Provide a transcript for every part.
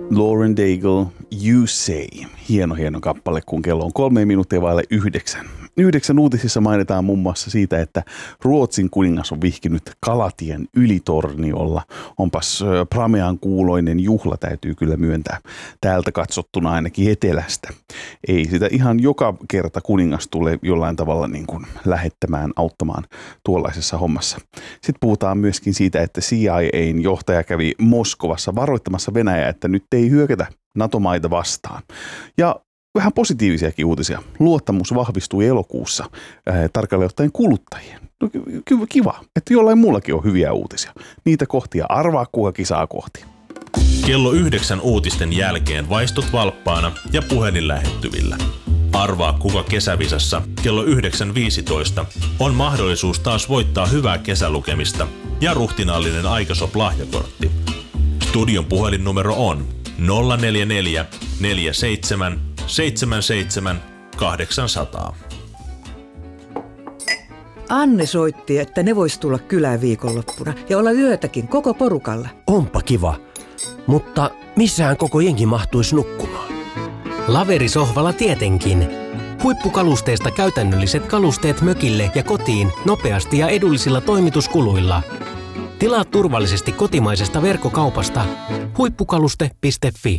Lauren Daigle, You Say. Hieno kappale, kun kello on 3 minuuttia vaille 9. 9 uutisissa mainitaan muun muassa siitä, että Ruotsin kuningas on vihkinyt Kalatien ylitorniolla. Onpas pramean kuuloinen juhla, täytyy kyllä myöntää. Täältä katsottuna ainakin etelästä. Ei sitä ihan joka kerta kuningas tule jollain tavalla niin kuin lähettämään, auttamaan tuollaisessa hommassa. Sitten puhutaan myöskin siitä, että CIA:n johtaja kävi Moskovassa varoittamassa Venäjää, että nyt ei hyökätä NATO-maita vastaan. Ja vähän positiivisiakin uutisia. Luottamus vahvistui elokuussa tarkalleen ottaen kuluttajien. No, kiva, että jollain muullakin on hyviä uutisia. Niitä kohtia arvaa kuka kisaa kohti. Kello 9 uutisten jälkeen vaistut valppaana ja puhelin lähettyvillä. Arvaa kuka kesävisassa kello 9.15 on mahdollisuus taas voittaa hyvää kesälukemista ja ruhtinaallinen Aikasop-lahjakortti. Studion puhelinnumero on 044 47 77 800. Anne soitti, että ne vois tulla kylään viikonloppuna ja olla yötäkin koko porukalla. Onpa kiva, mutta missähän koko jengi mahtuisi nukkumaan? Laverisohvalla tietenkin. Huippukalusteista käytännölliset kalusteet mökille ja kotiin nopeasti ja edullisilla toimituskuluilla. Tilaa turvallisesti kotimaisesta verkkokaupasta huippukaluste.fi.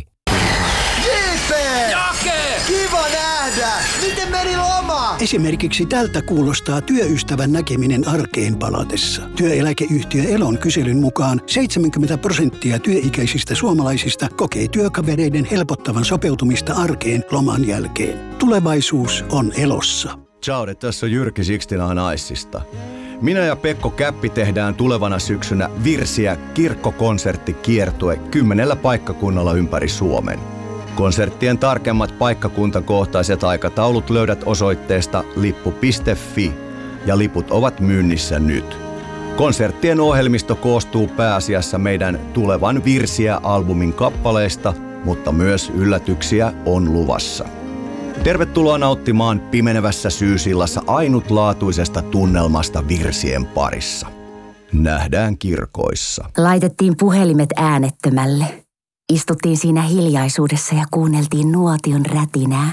Kiva nähdä! Miten meni loma? Esimerkiksi tältä kuulostaa työystävän näkeminen arkeen palatessa. Työeläkeyhtiö Elon kyselyn mukaan 70% työikäisistä suomalaisista kokee työkavereiden helpottavan sopeutumista arkeen loman jälkeen. Tulevaisuus on Elossa. Ciao, tässä on Jyrki Sixtina Naisista. Minä ja Pekko Käppi tehdään tulevana syksynä Virsiä kirkkokonserttikiertue 10 paikkakunnalla ympäri Suomen. Konserttien tarkemmat paikkakuntakohtaiset aikataulut löydät osoitteesta lippu.fi ja liput ovat myynnissä nyt. Konserttien ohjelmisto koostuu pääasiassa meidän tulevan Virsiä-albumin kappaleista, mutta myös yllätyksiä on luvassa. Tervetuloa nauttimaan pimenevässä syysillassa ainutlaatuisesta tunnelmasta virsien parissa. Nähdään kirkoissa. Laitettiin puhelimet äänettömälle. Istuttiin siinä hiljaisuudessa ja kuunneltiin nuotion rätinää.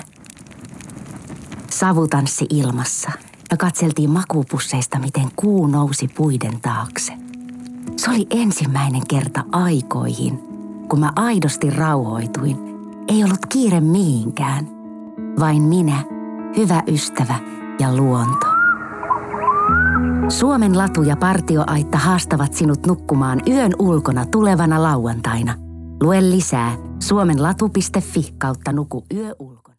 Savu tanssi ilmassa ja katseltiin makuupusseista, miten kuu nousi puiden taakse. Se oli ensimmäinen kerta aikoihin, kun mä aidosti rauhoituin. Ei ollut kiire mihinkään. Vain minä, hyvä ystävä ja luonto. Suomen latu ja partioaitta haastavat sinut nukkumaan yön ulkona tulevana lauantaina. Lue lisää suomenlatu.fi/nuku yö ulkona.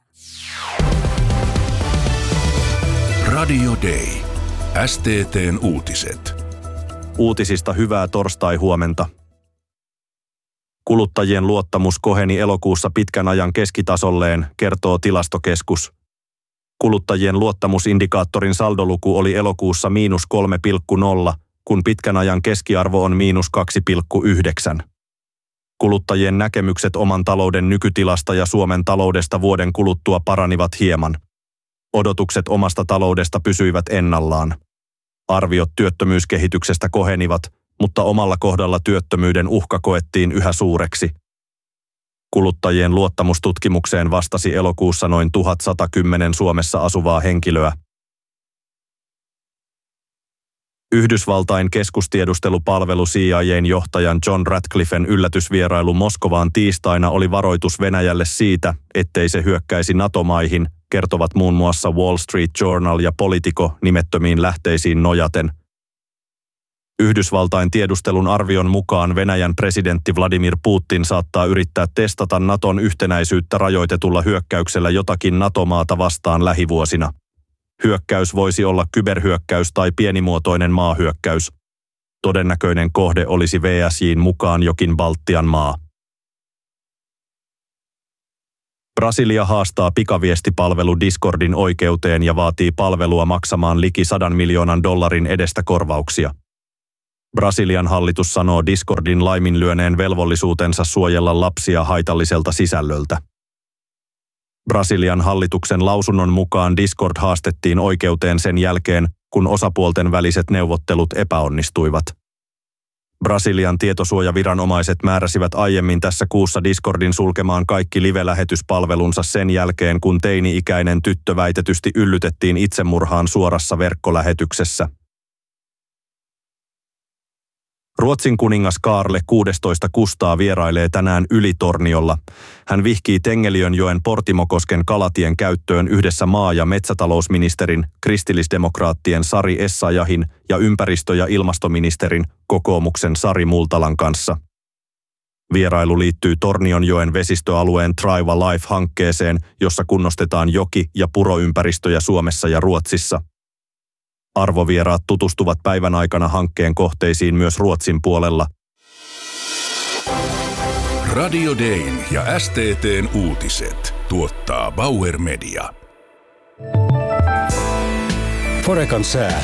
Radio Day. STT:n uutiset. Uutisista hyvää torstai-huomenta. Kuluttajien luottamus koheni elokuussa pitkän ajan keskitasolleen, kertoo Tilastokeskus. Kuluttajien luottamusindikaattorin saldoluku oli elokuussa -3,0, kun pitkän ajan keskiarvo on -2,9. Kuluttajien näkemykset oman talouden nykytilasta ja Suomen taloudesta vuoden kuluttua paranivat hieman. Odotukset omasta taloudesta pysyivät ennallaan. Arviot työttömyyskehityksestä kohenivat, mutta omalla kohdalla työttömyyden uhka koettiin yhä suureksi. Kuluttajien luottamustutkimukseen vastasi elokuussa noin 1110 Suomessa asuvaa henkilöä. Yhdysvaltain keskustiedustelupalvelu CIA:n johtajan John Ratcliffen yllätysvierailu Moskovaan tiistaina oli varoitus Venäjälle siitä, ettei se hyökkäisi NATO-maihin, kertovat muun muassa Wall Street Journal ja Politico nimettömiin lähteisiin nojaten. Yhdysvaltain tiedustelun arvion mukaan Venäjän presidentti Vladimir Putin saattaa yrittää testata NATOn yhtenäisyyttä rajoitetulla hyökkäyksellä jotakin NATO-maata vastaan lähivuosina. Hyökkäys voisi olla kyberhyökkäys tai pienimuotoinen maahyökkäys. Todennäköinen kohde olisi VSJ:n mukaan jokin Baltian maa. Brasilia haastaa pikaviestipalvelu Discordin oikeuteen ja vaatii palvelua maksamaan liki $100 miljoonan edestä korvauksia. Brasilian hallitus sanoo Discordin laiminlyöneen velvollisuutensa suojella lapsia haitalliselta sisällöltä. Brasilian hallituksen lausunnon mukaan Discord haastettiin oikeuteen sen jälkeen, kun osapuolten väliset neuvottelut epäonnistuivat. Brasilian tietosuojaviranomaiset määräsivät aiemmin tässä kuussa Discordin sulkemaan kaikki live-lähetyspalvelunsa sen jälkeen, kun teini-ikäinen tyttö väitetysti yllytettiin itsemurhaan suorassa verkkolähetyksessä. Ruotsin kuningas Kaarle 16 Kustaa vierailee tänään Ylitorniolla. Hän vihkii Tengeliönjoen Portimokosken kalatien käyttöön yhdessä maa- ja metsätalousministerin, kristillisdemokraattien Sari Essayahin ja ympäristö- ja ilmastoministerin, kokoomuksen Sari Multalan kanssa. Vierailu liittyy Tornionjoen vesistöalueen Thrive Life-hankkeeseen, jossa kunnostetaan joki- ja puroympäristöjä Suomessa ja Ruotsissa. Arvovieraat tutustuvat päivän aikana hankkeen kohteisiin myös Ruotsin puolella. Radio Dayn ja STT:n uutiset tuottaa Bauer Media. Forekan sää.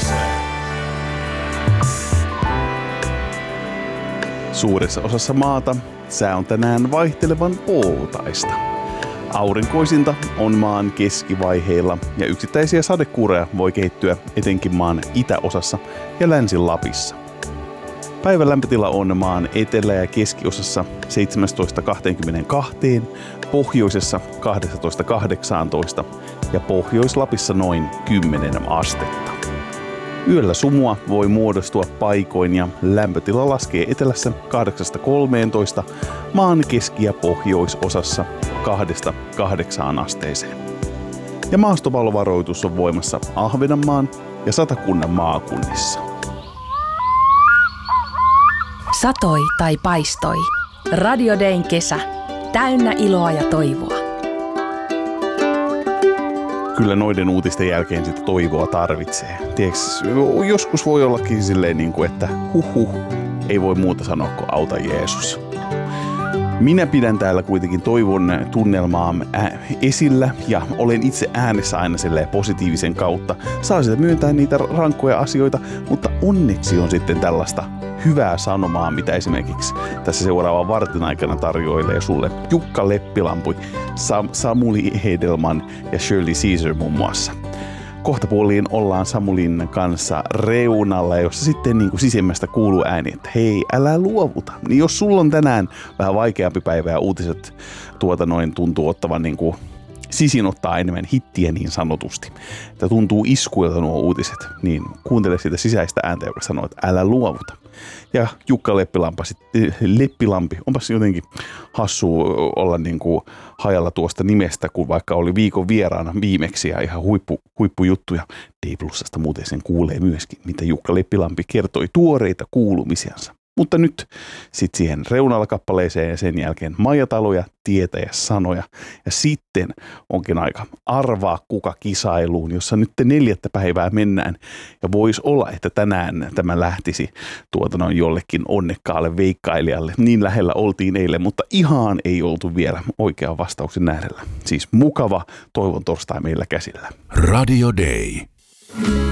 Suuressa osassa maata sää on tänään vaihtelevan poutaista. Aurinkoisinta on maan keskivaiheilla ja yksittäisiä sadekuureja voi kehittyä etenkin maan itäosassa ja Länsi-Lapissa. Päivän lämpötila on maan etelä- ja keskiosassa 17-22, pohjoisessa 12-18 ja Pohjois-Lapissa noin 10 astetta. Yöllä sumua voi muodostua paikoin ja lämpötila laskee etelässä 8-13, maan keski- ja pohjoisosassa 2-8 asteeseen. Ja maastopallovaroitus on voimassa Ahvenanmaan ja Satakunnan maakunnissa. Satoi tai paistoi. Radio Dayn kesä. Täynnä iloa ja toivoa. Kyllä noiden uutisten jälkeen sitä toivoa tarvitsee. Tiedätkö, joskus voi ollakin silleen, että ei voi muuta sanoa kuin auta Jeesus. Minä pidän täällä kuitenkin toivon tunnelmaa esillä ja olen itse äänessä aina positiivisen kautta. Saa sitä myöntää niitä rankkoja asioita, mutta onneksi on sitten tällaista hyvää sanomaa, mitä esimerkiksi tässä seuraavan vartin aikana tarjoilee sulle Jukka Leppilampi, Samuli Hedelman ja Shirley Caesar muun muassa. Kohtapuoliin ollaan Samulin kanssa reunalla, jossa sitten sisimmästä kuuluu ääni, että hei, älä luovuta. Niin jos sulla on tänään vähän vaikeampi päivä ja uutiset tuntuu ottavan sisin ottaa enemmän hittiä niin sanotusti, että tuntuu iskuilta nuo uutiset, niin kuuntele sitä sisäistä ääntä, joka sanoo, että älä luovuta. Ja Jukka Leppilampi, onpas jotenkin hassu olla hajalla tuosta nimestä, kun vaikka oli viikon vieraana viimeksi ja ihan huippujuttuja. D-Plusasta muuten sen kuulee myöskin, mitä Jukka Leppilampi kertoi tuoreita kuulumisiansa. Mutta nyt sitten siihen reunalla kappaleeseen ja sen jälkeen Maijataloja, tietä ja sanoja. Ja sitten onkin aika arvaa kuka kisailuun, jossa nyt 4. päivää mennään. Ja voisi olla, että tänään tämä lähtisi jollekin onnekkaalle veikkailijalle. Niin lähellä oltiin eilen, mutta ihan ei oltu vielä oikean vastauksen äärellä. Siis mukava toivon torstai meillä käsillä. Radio Day.